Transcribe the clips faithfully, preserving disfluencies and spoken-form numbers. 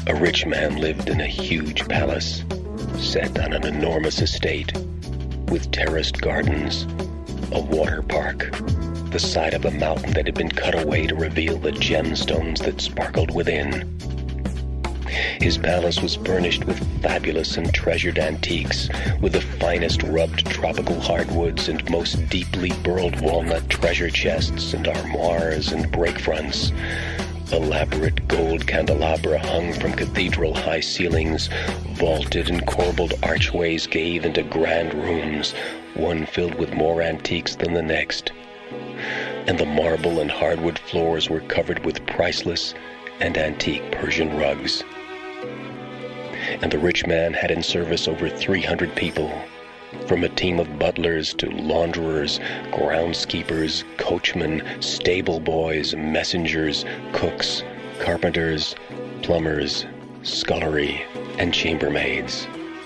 A rich man lived in a huge palace, set on an enormous estate, with terraced gardens, a water park, the side of a mountain that had been cut away to reveal the gemstones that sparkled within. His palace was furnished with fabulous and treasured antiques, with the finest rubbed tropical hardwoods and most deeply burled walnut treasure chests and armoires and breakfronts. Elaborate gold candelabra hung from cathedral high ceilings, vaulted and corbelled archways gave into grand rooms, one filled with more antiques than the next. And the marble and hardwood floors were covered with priceless and antique Persian rugs. And the rich man had in service over three hundred people, from a team of butlers to launderers, groundskeepers, coachmen, stable boys, messengers, cooks, carpenters, plumbers, scullery, and chambermaids.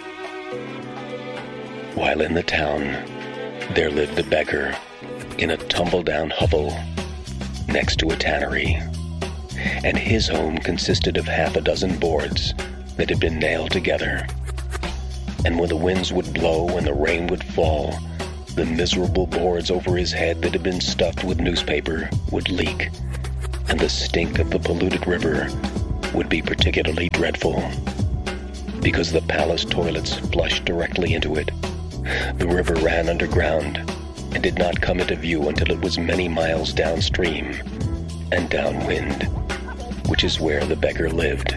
While in the town, there lived a beggar in a tumble-down hovel next to a tannery, and his home consisted of half a dozen boards that had been nailed together. And when the winds would blow and the rain would fall, the miserable boards over his head that had been stuffed with newspaper would leak, and the stink of the polluted river would be particularly dreadful, because the palace toilets flushed directly into it. The river ran underground and did not come into view until it was many miles downstream and downwind, which is where the beggar lived.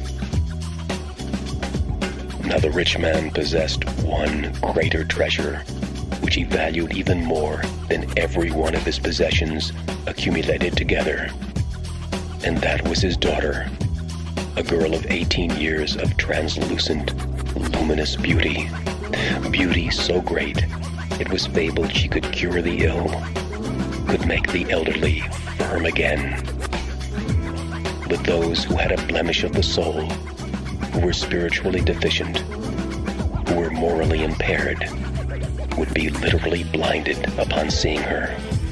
Now the rich man possessed one greater treasure, which he valued even more than every one of his possessions accumulated together. And that was his daughter, a girl of eighteen years of translucent, luminous beauty. Beauty so great, it was fabled she could cure the ill, could make the elderly firm again. But those who had a blemish of the soul, who were spiritually deficient, who were morally impaired, would be literally blinded upon seeing her.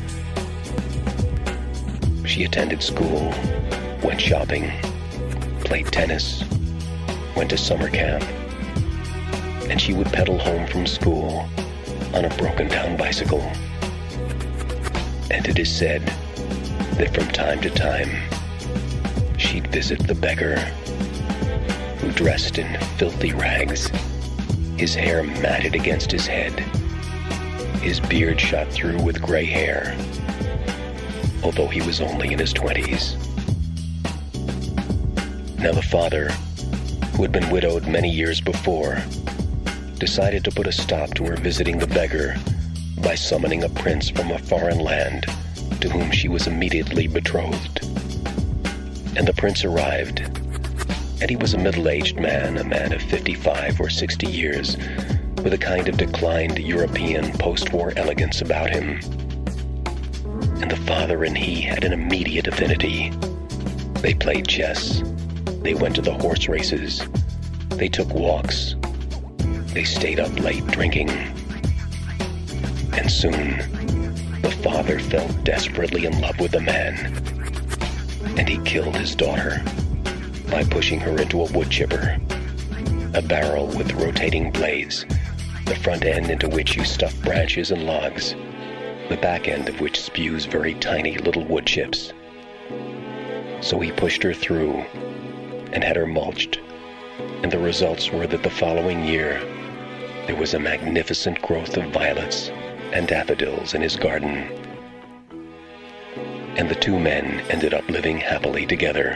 She attended school, went shopping, played tennis, went to summer camp, and she would pedal home from school on a broken-down bicycle. And it is said that from time to time, she'd visit the beggar, who dressed in filthy rags, his hair matted against his head, his beard shot through with gray hair, although he was only in his twenties. Now the father, who had been widowed many years before, decided to put a stop to her visiting the beggar by summoning a prince from a foreign land to whom she was immediately betrothed. And the prince arrived, and he was a middle-aged man, a man of fifty-five or sixty years, with a kind of declined European post-war elegance about him. And the father and he had an immediate affinity. They played chess, they went to the horse races, they took walks, they stayed up late drinking. And soon, the father fell desperately in love with the man, and he killed his daughter by pushing her into a wood chipper, a barrel with rotating blades, the front end into which you stuff branches and logs, the back end of which spews very tiny little wood chips. So he pushed her through and had her mulched, and the results were that the following year there was a magnificent growth of violets and daffodils in his garden, and the two men ended up living happily together.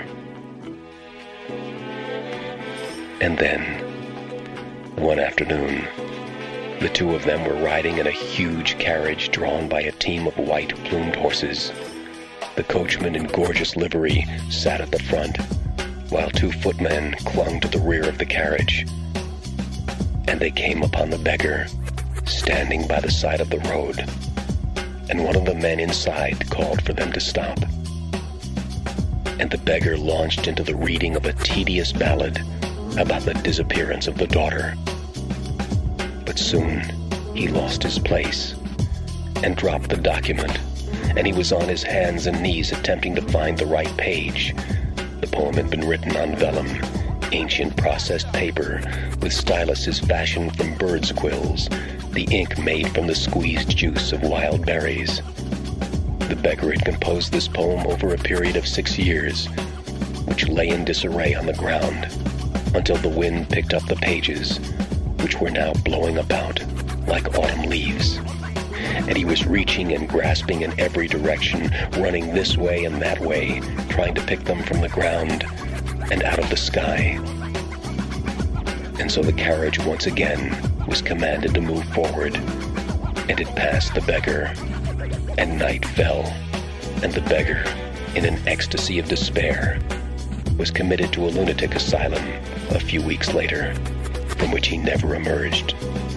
And then, one afternoon, the two of them were riding in a huge carriage drawn by a team of white plumed horses. The coachman in gorgeous livery sat at the front, while two footmen clung to the rear of the carriage. And they came upon the beggar, standing by the side of the road, and one of the men inside called for them to stop. And the beggar launched into the reading of a tedious ballad about the disappearance of the daughter. But soon he lost his place and dropped the document, and he was on his hands and knees attempting to find the right page. The poem had been written on vellum, ancient processed paper with styluses fashioned from birds' quills, the ink made from the squeezed juice of wild berries. The beggar had composed this poem over a period of six years, which lay in disarray on the ground, until the wind picked up the pages, which were now blowing about like autumn leaves. And he was reaching and grasping in every direction, running this way and that way, trying to pick them from the ground and out of the sky. And so the carriage once again was commanded to move forward, and it passed the beggar, and night fell, and the beggar, in an ecstasy of despair, was committed to a lunatic asylum a few weeks later, from which he never emerged.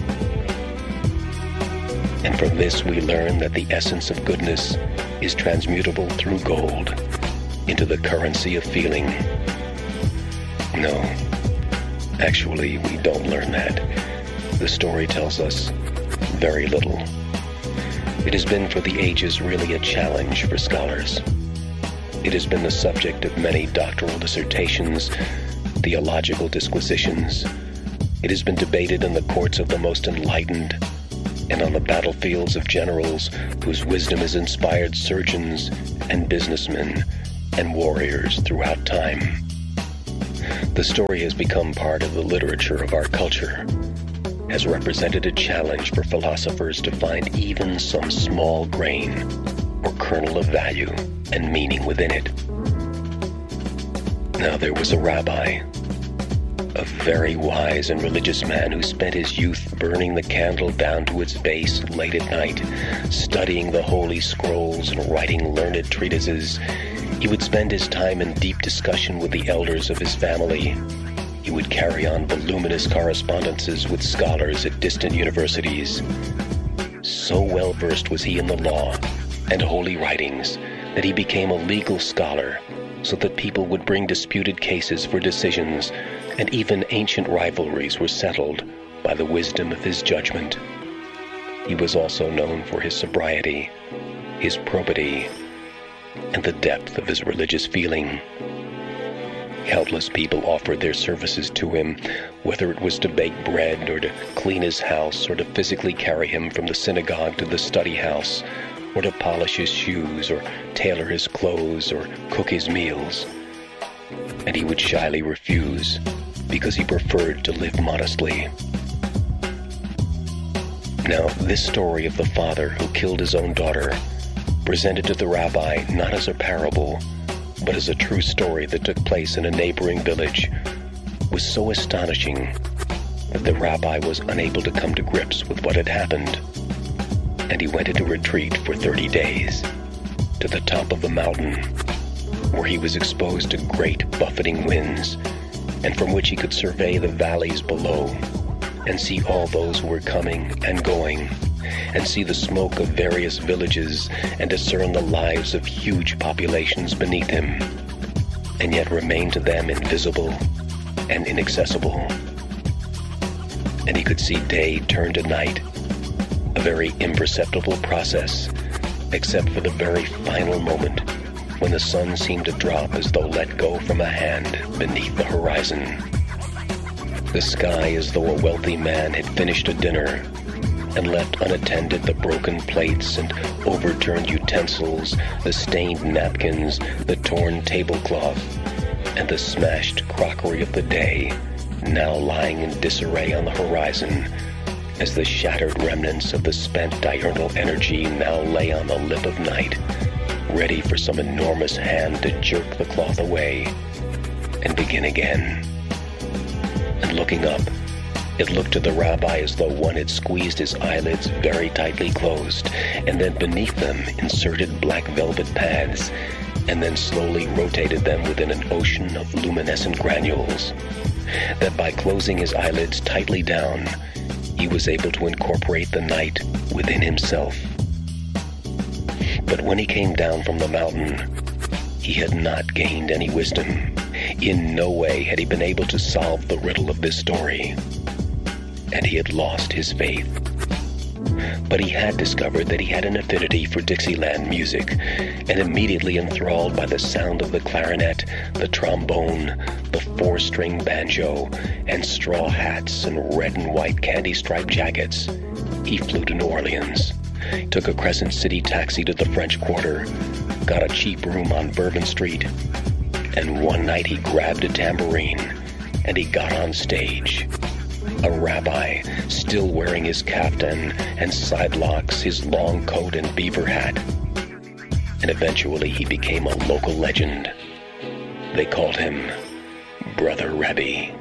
And from this we learn that the essence of goodness is transmutable through gold into the currency of feeling. No, actually we don't learn that. The story tells us very little. It has been for the ages really a challenge for scholars. It has been the subject of many doctoral dissertations, theological disquisitions. It has been debated in the courts of the most enlightened, and on the battlefields of generals whose wisdom has inspired surgeons and businessmen and warriors throughout time. The story has become part of the literature of our culture, has represented a challenge for philosophers to find even some small grain or kernel of value and meaning within it. Now there was a rabbi, a very wise and religious man who spent his youth burning the candle down to its base late at night, studying the holy scrolls and writing learned treatises. He would spend his time in deep discussion with the elders of his family. He would carry on voluminous correspondences with scholars at distant universities. So well versed was he in the law and holy writings that he became a legal scholar, so that people would bring disputed cases for decisions, and even ancient rivalries were settled by the wisdom of his judgment. He was also known for his sobriety, his probity, and the depth of his religious feeling. Countless people offered their services to him, whether it was to bake bread or to clean his house or to physically carry him from the synagogue to the study house, or to polish his shoes or tailor his clothes or cook his meals. And he would shyly refuse because he preferred to live modestly. Now, this story of the father who killed his own daughter, presented to the rabbi not as a parable, but as a true story that took place in a neighboring village, was so astonishing that the rabbi was unable to come to grips with what had happened, and he went into retreat for thirty days, to the top of the mountain, where he was exposed to great buffeting winds, and from which he could survey the valleys below, and see all those who were coming and going, and see the smoke of various villages, and discern the lives of huge populations beneath him, and yet remain to them invisible and inaccessible. And he could see day turn to night, a very imperceptible process, except for the very final moment when the sun seemed to drop as though let go from a hand beneath the horizon. The sky as though a wealthy man had finished a dinner and left unattended the broken plates and overturned utensils, the stained napkins, the torn tablecloth, and the smashed crockery of the day, now lying in disarray on the horizon, as the shattered remnants of the spent diurnal energy now lay on the lip of night, ready for some enormous hand to jerk the cloth away and begin again. And looking up, it looked to the rabbi as though one had squeezed his eyelids very tightly closed, and then beneath them inserted black velvet pads, and then slowly rotated them within an ocean of luminescent granules. That by closing his eyelids tightly down, he was able to incorporate the night within himself. But when he came down from the mountain, he had not gained any wisdom. In no way had he been able to solve the riddle of this story, and he had lost his faith. but he had discovered that he had an affinity for Dixieland music, and immediately enthralled by the sound of the clarinet, the trombone, the four-string banjo, and straw hats and red and white candy-striped jackets, he flew to New Orleans, took a Crescent City taxi to the French Quarter, got a cheap room on Bourbon Street, and one night he grabbed a tambourine and he got on stage. A rabbi, still wearing his kaftan and sidelocks, his long coat and beaver hat. And eventually he became a local legend. They called him Brother Rebbe.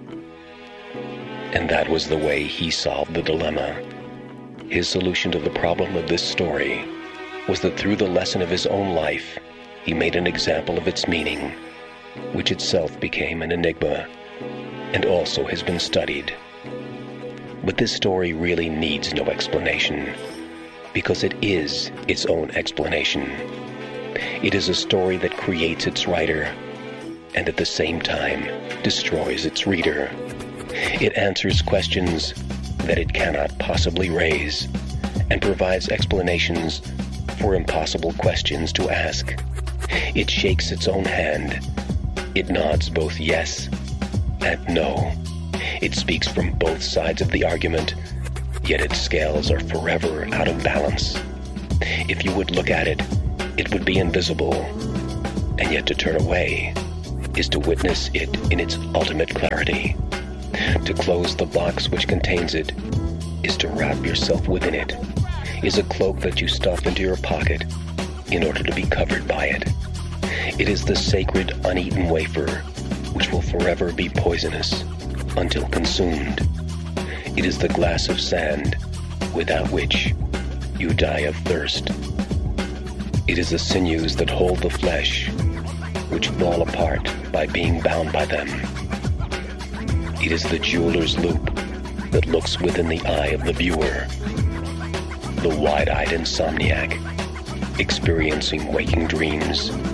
And that was the way he solved the dilemma. His solution to the problem of this story was that through the lesson of his own life, he made an example of its meaning, which itself became an enigma, and also has been studied. But this story really needs no explanation, because it is its own explanation. It is a story that creates its writer, and at the same time destroys its reader. It answers questions that it cannot possibly raise, and provides explanations for impossible questions to ask. It shakes its own hand. It nods both yes and no. It speaks from both sides of the argument, yet its scales are forever out of balance. If you would look at it, it would be invisible, and yet to turn away is to witness it in its ultimate clarity. To close the box which contains it is to wrap yourself within it, is a cloak that you stuff into your pocket in order to be covered by it. It is the sacred uneaten wafer which will forever be poisonous until consumed. It is the glass of sand without which you die of thirst. It is the sinews that hold the flesh which fall apart by being bound by them. It is the jeweler's loop that looks within the eye of the viewer. The wide-eyed insomniac, experiencing waking dreams